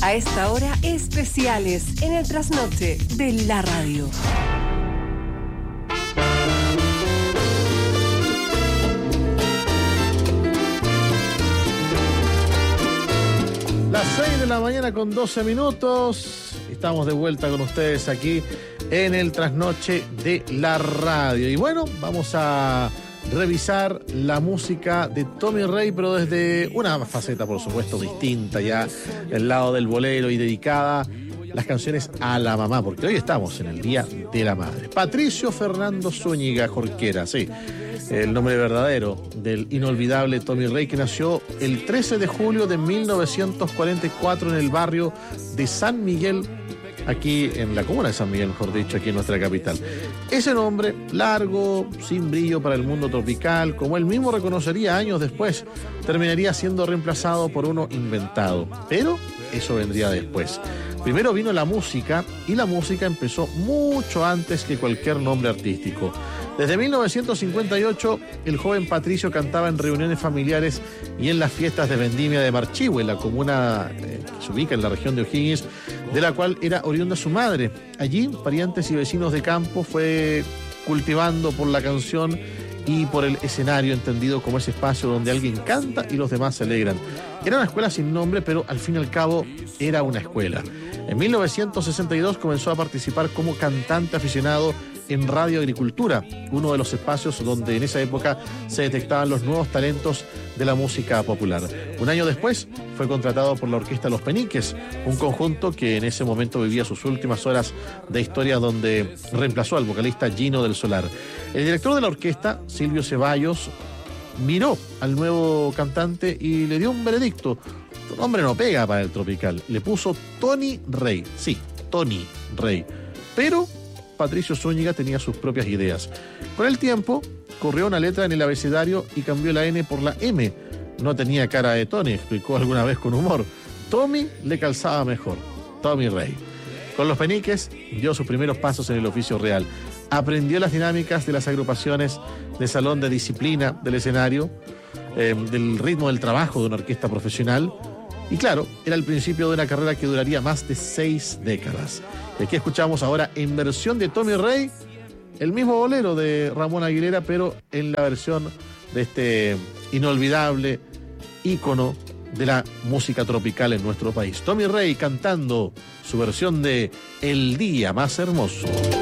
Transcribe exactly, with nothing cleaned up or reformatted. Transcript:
A esta hora, especiales en el trasnoche de la radio. Las seis de la mañana con doce minutos. Estamos de vuelta con ustedes aquí en el trasnoche de la radio. Y bueno, vamos a revisar la música de Tommy Rey, pero desde una faceta, por supuesto, distinta ya, del lado del bolero y dedicada las canciones a la mamá, porque hoy estamos en el Día de la Madre. Patricio Fernando Zúñiga Jorquera, sí, el nombre verdadero del inolvidable Tommy Rey, que nació el trece de julio de mil novecientos cuarenta y cuatro en el barrio de San Miguel, aquí en la comuna de San Miguel, mejor dicho, aquí en nuestra capital. Ese nombre, largo, sin brillo para el mundo tropical, como él mismo reconocería años después, terminaría siendo reemplazado por uno inventado. Pero eso vendría después. Primero vino la música, y la música empezó mucho antes que cualquier nombre artístico. Desde mil novecientos cincuenta y ocho, el joven Patricio cantaba en reuniones familiares y en las fiestas de vendimia de Marchihue, la comuna eh, que se ubica en la región de O'Higgins, de la cual era oriunda su madre. Allí, parientes y vecinos de campo fue cultivando por la canción y por el escenario, entendido como ese espacio donde alguien canta y los demás se alegran. Era una escuela sin nombre, pero al fin y al cabo era una escuela. En mil novecientos sesenta y dos comenzó a participar como cantante aficionado en Radio Agricultura, uno de los espacios donde en esa época se detectaban los nuevos talentos de la música popular. Un año después fue contratado por la orquesta Los Peniques, un conjunto que en ese momento vivía sus últimas horas de historia, donde reemplazó al vocalista Gino del Solar. El director de la orquesta, Silvio Ceballos, miró al nuevo cantante y le dio un veredicto. Tu nombre no pega para el tropical. Le puso Tony Rey. Sí, Tony Rey. Pero Patricio Zúñiga tenía sus propias ideas. Con el tiempo, corrió una letra en el abecedario y cambió la N por la M. No tenía cara de Tony, explicó alguna vez con humor. Tommy le calzaba mejor. Tommy Rey. Con Los Peniques dio sus primeros pasos en el oficio real. Aprendió las dinámicas de las agrupaciones de salón, de disciplina del escenario, eh, del ritmo del trabajo de una orquesta profesional. Y claro, era el principio de una carrera que duraría más de seis décadas. Y aquí escuchamos ahora, en versión de Tommy Rey, el mismo bolero de Ramón Aguilera, pero en la versión de este inolvidable ícono de la música tropical en nuestro país. Tommy Rey cantando su versión de El Día Más Hermoso.